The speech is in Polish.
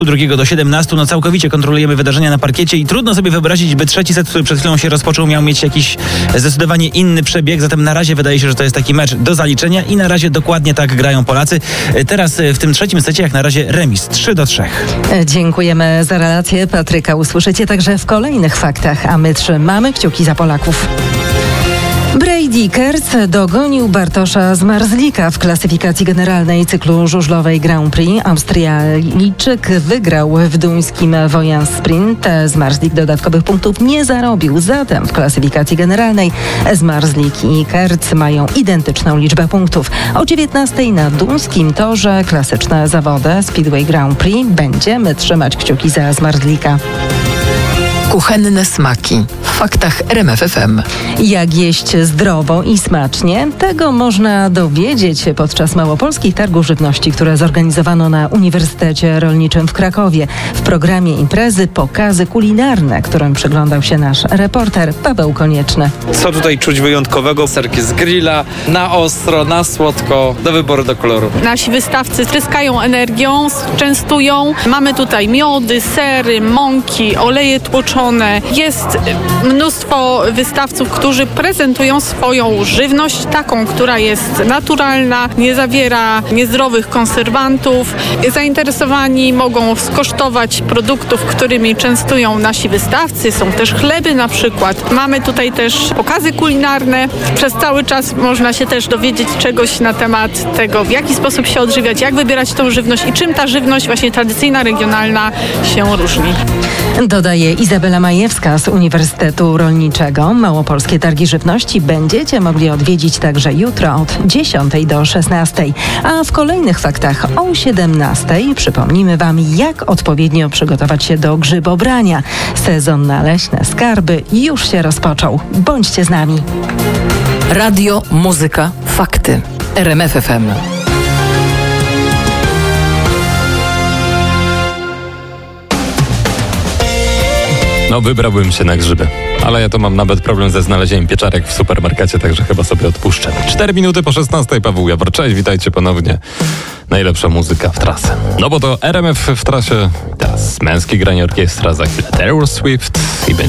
2 do 17, no całkowicie kontrolujemy wydarzenia na parkiecie i trudno sobie wyobrazić, by trzeci set, który przed chwilą się rozpoczął, miał mieć jakiś zdecydowanie inny przebieg, zatem na razie wydaje się, że to jest taki mecz do zaliczenia i na razie dokładnie tak grają Polacy. Teraz w tym trzecim secie jak na razie remis 3 do 3. Dziękujemy za relację Patryka. Usłyszycie także w kolejnych faktach, a my trzymamy kciuki za Polaków. Brady Kerc dogonił Bartosza Zmarzlika w klasyfikacji generalnej cyklu żużlowej Grand Prix. Austrialijczyk wygrał w duńskim Wojan Sprint. Zmarzlik dodatkowych punktów nie zarobił. Zatem w klasyfikacji generalnej Zmarzlik i Kerc mają identyczną liczbę punktów. O 19:00 na duńskim torze klasyczne zawody Speedway Grand Prix. Będziemy trzymać kciuki za Zmarzlika. Kuchenne smaki w faktach RMF FM. Jak jeść zdrowo i smacznie? Tego można dowiedzieć się podczas Małopolskich Targów Żywności, które zorganizowano na Uniwersytecie Rolniczym w Krakowie. W programie imprezy pokazy kulinarne, którym przyglądał się nasz reporter Paweł Konieczny. Co tutaj czuć wyjątkowego? Serki z grilla, na ostro, na słodko, do wyboru, do koloru. Nasi wystawcy tryskają energią, częstują. Mamy tutaj miody, sery, mąki, oleje tłoczone. Jest mnóstwo wystawców, którzy prezentują swoją żywność, taką, która jest naturalna, nie zawiera niezdrowych konserwantów. Zainteresowani mogą skosztować produktów, którymi częstują nasi wystawcy. Są też chleby na przykład. Mamy tutaj też pokazy kulinarne. Przez cały czas można się też dowiedzieć czegoś na temat tego, w jaki sposób się odżywiać, jak wybierać tą żywność i czym ta żywność właśnie tradycyjna, regionalna się różni. Dodaje Izabela Majewska z Uniwersytetu Rolniczego. Małopolskie Targi Żywności będziecie mogli odwiedzić także jutro od 10:00 do 16:00. A w kolejnych faktach o 17:00 przypomnimy Wam, jak odpowiednio przygotować się do grzybobrania. Sezon na leśne skarby już się rozpoczął. Bądźcie z nami. Radio, muzyka, fakty. RMF FM. No, wybrałbym się na grzyby. Ale ja to mam nawet problem ze znalezieniem pieczarek w supermarkecie, także chyba sobie odpuszczę. 4 minuty po 16:00, Paweł Jawor. Cześć, witajcie ponownie. Najlepsza muzyka w trasę. No bo to RMF w trasie. Teraz męskie granie orkiestra, za chwilę Taylor Swift i będzie